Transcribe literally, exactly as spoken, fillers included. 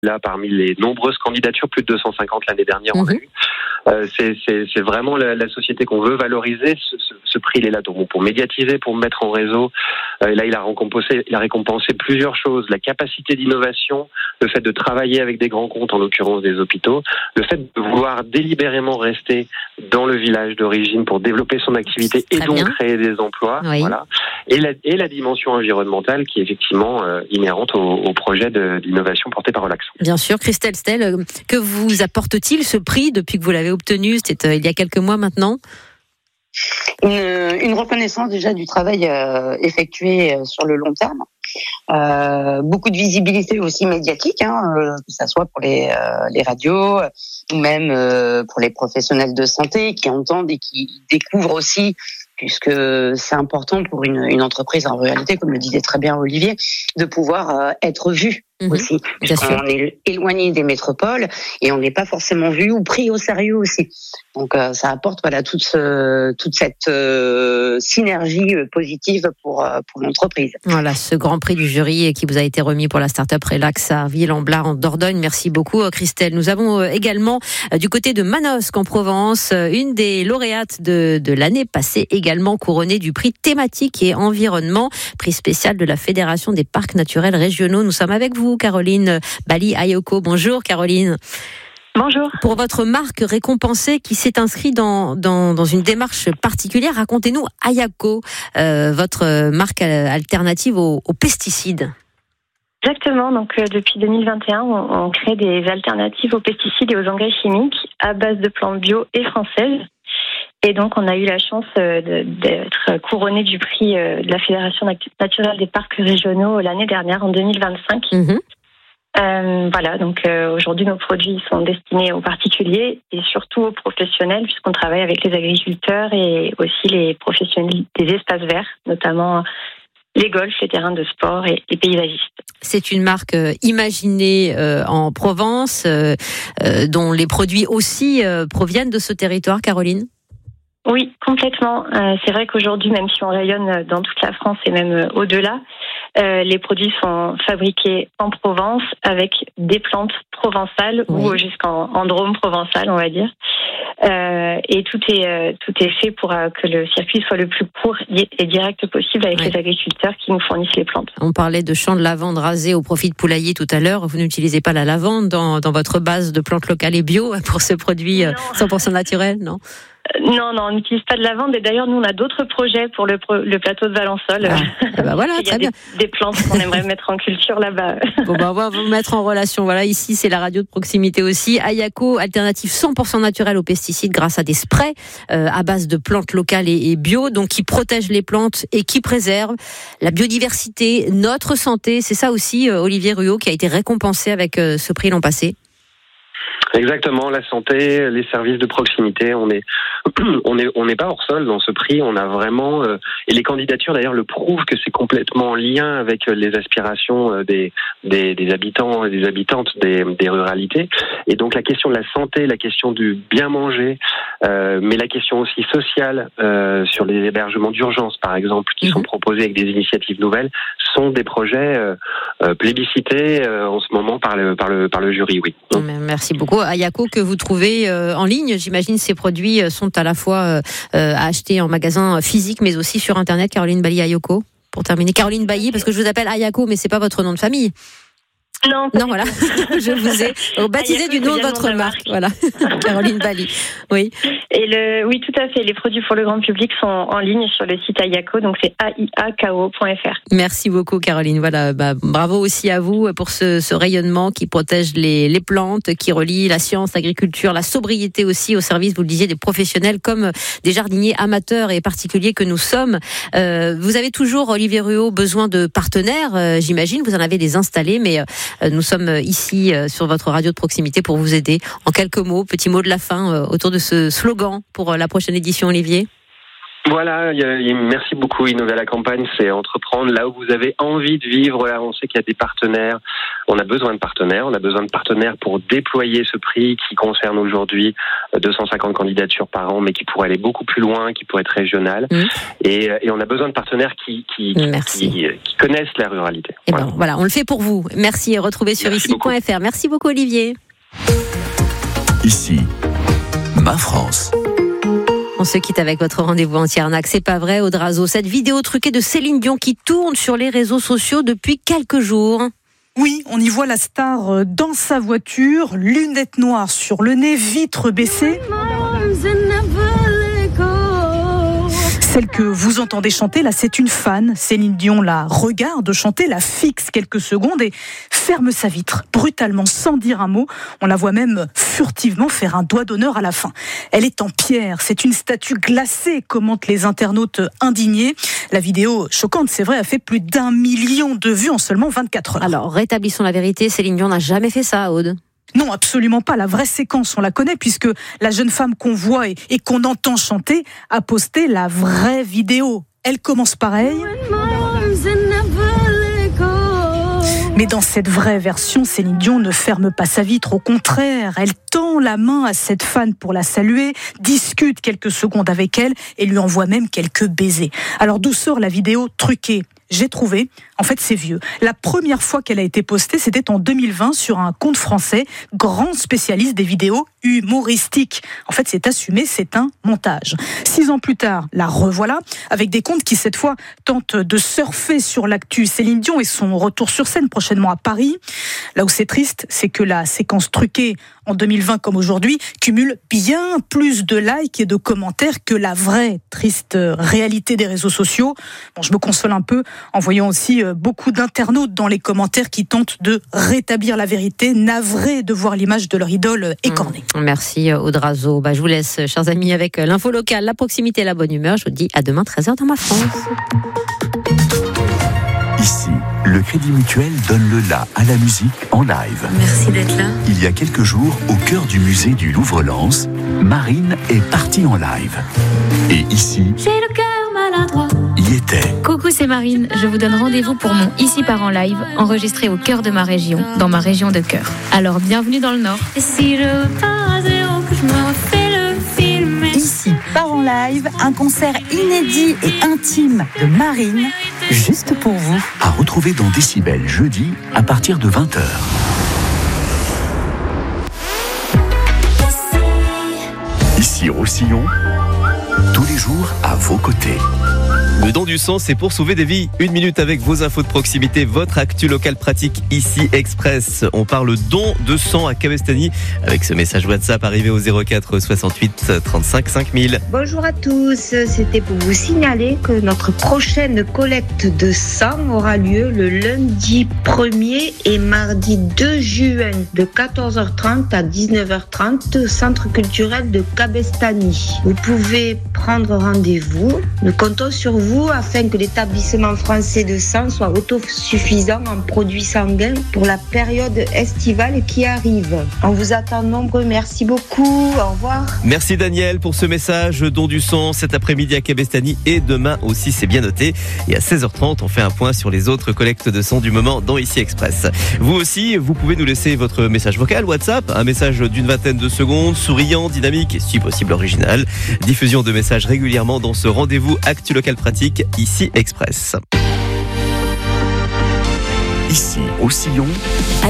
Là, parmi les nombreuses candidatures, plus de deux cent cinquante l'année dernière, on a eu. Euh, c'est, c'est, c'est vraiment la, la société qu'on veut valoriser. Ce, ce, ce prix, il est là donc, pour médiatiser, pour mettre en réseau. Euh, et là, il a récompensé, il a récompensé plusieurs choses. La capacité d'innovation, le fait de travailler avec des grands comptes, en l'occurrence des hôpitaux, le fait de vouloir délibérément rester dans le village d'origine pour développer son activité et donc bien. créer des emplois. Oui. Voilà. Et la, et la dimension environnementale qui est effectivement euh, inhérente au, au projet de, d'innovation porté par Relaxo. Bien sûr, Christelle Stel, que vous apporte-t-il ce prix depuis que vous l'avez obtenu? C'était euh, il y a quelques mois maintenant. Une, une reconnaissance déjà du travail euh, effectué euh, sur le long terme. Euh, beaucoup de visibilité aussi médiatique, hein, euh, que ça soit pour les, euh, les radios ou même euh, pour les professionnels de santé qui entendent et qui découvrent aussi, puisque c'est important pour une, une entreprise en ruralité, comme le disait très bien Olivier, de pouvoir euh, être vu. Mmh, aussi. On est éloigné des métropoles et on n'est pas forcément vu ou pris au sérieux aussi. Donc euh, ça apporte voilà toute ce, toute cette euh, synergie positive pour euh, pour l'entreprise. Voilà ce grand prix du jury qui vous a été remis pour la start-up Relax à Ville-en-Blas en Dordogne. Merci beaucoup Christelle. Nous avons également du côté de Manosque en Provence une des lauréates de de l'année passée, également couronnée du prix thématique et environnement, prix spécial de la Fédération des parcs naturels régionaux. Nous sommes avec vous Caroline Bali Ayoko. Bonjour Caroline. Bonjour. Pour votre marque récompensée qui s'est inscrite dans, dans, dans une démarche particulière, racontez-nous Ayako, euh, votre marque alternative aux, aux pesticides. Exactement, donc euh, depuis deux mille vingt et un, on, on crée des alternatives aux pesticides et aux engrais chimiques à base de plantes bio et françaises. Et donc, on a eu la chance de, d'être couronné du prix de la Fédération naturelle des parcs régionaux l'année dernière, en deux mille vingt-cinq. Mmh. Euh, voilà, donc euh, aujourd'hui, nos produits sont destinés aux particuliers et surtout aux professionnels, puisqu'on travaille avec les agriculteurs et aussi les professionnels des espaces verts, notamment les golfs, les terrains de sport et les paysagistes. C'est une marque euh, imaginée euh, en Provence, euh, euh, dont les produits aussi euh, proviennent de ce territoire, Caroline ? Oui, complètement. Euh, c'est vrai qu'aujourd'hui, même si on rayonne dans toute la France et même au-delà, euh, les produits sont fabriqués en Provence avec des plantes provençales oui. ou jusqu'en en Drôme provençal, on va dire. Euh, et tout est euh, tout est fait pour euh, que le circuit soit le plus court et direct possible avec oui. les agriculteurs qui nous fournissent les plantes. On parlait de champs de lavande rasés au profit de poulailler tout à l'heure. Vous n'utilisez pas la lavande dans, dans votre base de plantes locales et bio pour ce produit non. cent pour cent naturel, non ? Non, non, on n'utilise pas de lavande. Et d'ailleurs, nous, on a d'autres projets pour le, le plateau de Valençol. Ah, bah voilà, Il y a très des, bien. des plantes qu'on aimerait mettre en culture là-bas. Bon, bah, on va vous mettre en relation. Voilà, ici, c'est la radio de proximité aussi. Ayako, alternative cent pour cent naturelle aux pesticides grâce à des sprays euh, à base de plantes locales et, et bio, donc qui protègent les plantes et qui préservent la biodiversité, notre santé. C'est ça aussi, euh, Olivier Ruot, qui a été récompensé avec euh, ce prix l'an passé. Exactement, la santé, les services de proximité, on est, on est, on n'est pas hors sol dans ce prix. On a vraiment, euh, et les candidatures d'ailleurs le prouvent que c'est complètement en lien avec les aspirations des, des, des habitants et des habitantes des, des ruralités. Et donc la question de la santé, la question du bien manger, euh, mais la question aussi sociale euh, sur les hébergements d'urgence par exemple, qui mmh. sont proposés avec des initiatives nouvelles, sont des projets euh, euh, plébiscités euh, en ce moment par le, par le, par le jury. Oui. Merci beaucoup. Ayako, que vous trouvez euh, en ligne, j'imagine ces produits sont à la fois euh, à acheter en magasin physique mais aussi sur internet. Caroline Bali Ayoko, pour terminer. Caroline Bailly, parce que je vous appelle Ayako mais c'est pas votre nom de famille. Non, non, voilà. Je vous ai baptisé du nom de votre marque. marque. Voilà. Caroline Bali. Oui. Et le, oui, tout à fait. Les produits pour le grand public sont en ligne sur le site Ayako, donc c'est a i a k o point f r. Merci beaucoup, Caroline. Voilà. Bah, bravo aussi à vous pour ce, ce rayonnement qui protège les, les plantes, qui relie la science, l'agriculture, la sobriété aussi au service, vous le disiez, des professionnels comme des jardiniers amateurs et particuliers que nous sommes. Euh, vous avez toujours, Olivier Ruot, besoin de partenaires, euh, j'imagine. Vous en avez des installés, mais euh, nous sommes ici sur votre radio de proximité pour vous aider. En quelques mots, petit mot de la fin autour de ce slogan pour la prochaine édition, Olivier. Voilà, y a, y a, merci beaucoup. Innover la campagne, c'est entreprendre là où vous avez envie de vivre. Là, on sait qu'il y a des partenaires. On a besoin de partenaires. On a besoin de partenaires pour déployer ce prix qui concerne aujourd'hui deux cent cinquante candidatures par an, mais qui pourrait aller beaucoup plus loin, qui pourrait être régional. Mmh. Et, et on a besoin de partenaires qui, qui, qui, qui, qui connaissent la ruralité. Et voilà. Ben, voilà, on le fait pour vous. Merci. Retrouvez sur ici point f r. Merci beaucoup, Olivier. Ici, ma France. On se quitte avec votre rendez-vous entier arnaque. C'est pas vrai, Audrazo. Cette vidéo truquée de Céline Dion qui tourne sur les réseaux sociaux depuis quelques jours. Oui, on y voit la star dans sa voiture, lunettes noires sur le nez, vitres baissées. Celle que vous entendez chanter, là, c'est une fan. Céline Dion la regarde chanter, la fixe quelques secondes et ferme sa vitre, brutalement, sans dire un mot. On la voit même furtivement faire un doigt d'honneur à la fin. Elle est en pierre, c'est une statue glacée, commentent les internautes indignés. La vidéo, choquante, c'est vrai, a fait plus d'un million de vues en seulement vingt-quatre heures. Alors, rétablissons la vérité, Céline Dion n'a jamais fait ça, Aude. Non, absolument pas. La vraie séquence, on la connaît, puisque la jeune femme qu'on voit et, et qu'on entend chanter a posté la vraie vidéo. Elle commence pareil. Mais dans cette vraie version, Céline Dion ne ferme pas sa vitre. Au contraire, elle tend la main à cette fan pour la saluer, discute quelques secondes avec elle et lui envoie même quelques baisers. Alors d'où sort la vidéo truquée ? J'ai trouvé, en fait c'est vieux. La première fois qu'elle a été postée, c'était en deux mille vingt sur un compte français, grand spécialiste des vidéos humoristiques. En fait c'est assumé, c'est un montage. Six ans plus tard, la revoilà, avec des comptes qui cette fois tentent de surfer sur l'actu Céline Dion et son retour sur scène prochainement à Paris. Là où c'est triste, c'est que la séquence truquée en deux mille vingt comme aujourd'hui cumule bien plus de likes et de commentaires que la vraie triste réalité des réseaux sociaux. Bon, je me console un peu en voyant aussi beaucoup d'internautes dans les commentaires qui tentent de rétablir la vérité, navrés de voir l'image de leur idole écornée. Mmh. Merci Audrazo. Bah, je vous laisse, chers amis, avec l'info locale, la proximité et la bonne humeur. Je vous dis à demain treize heures dans ma France. Ici, le Crédit Mutuel donne le la à la musique en live. Merci d'être là. Il y a quelques jours, au cœur du musée du Louvre-Lens, Marine est partie en live. Et ici, j'ai le cœur maladroit. Y était. Coucou, c'est Marine. Je vous donne rendez-vous pour mon Ici part en live, enregistré au cœur de ma région, dans ma région de cœur. Alors, bienvenue dans le Nord. Et si je pars à zéro, que je me refais le film. Ici part en live, un concert inédit et intime de Marine, juste pour vous. À retrouver dans Décibel jeudi à partir de vingt heures. Ici Roussillon, tous les jours à vos côtés. Le don du sang, c'est pour sauver des vies. Une minute avec vos infos de proximité, votre actu local pratique ici Express. On parle don de sang à Cabestany avec ce message WhatsApp arrivé au zéro quatre soixante-huit trente-cinq cinq mille. Bonjour à tous, c'était pour vous signaler que notre prochaine collecte de sang aura lieu le lundi premier et mardi deux juin de quatorze heures trente à dix-neuf heures trente au centre culturel de Cabestany. Vous pouvez prendre rendez-vous. Nous comptons sur vous afin que l'établissement français de sang soit autosuffisant en produits sanguins pour la période estivale qui arrive. On vous attend nombreux, merci beaucoup, au revoir. Merci Daniel pour ce message, don du sang cet après-midi à Cabestany et demain aussi, c'est bien noté. Et à seize heures trente, on fait un point sur les autres collectes de sang du moment dans Ici Express. Vous aussi, vous pouvez nous laisser votre message vocal WhatsApp, un message d'une vingtaine de secondes, souriant, dynamique et si possible original. Diffusion de messages régulièrement dans ce rendez-vous Actu Local Pratique Ici Express. Ici au Sillon.